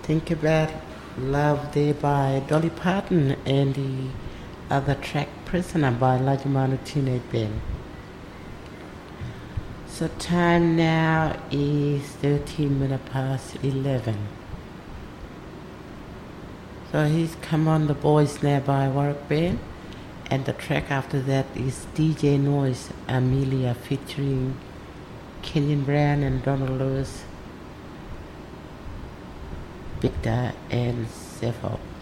Think about Love Day by Dolly Parton and the other track Prisoner by Lajimano Teenage Band. So time now is 13 minutes past 11. So he's Come On the Boys Now by Warwick Band, and the track after that is DJ Noise Amelia featuring Kenyon Brown and Donald Lewis, Victor and Sepho.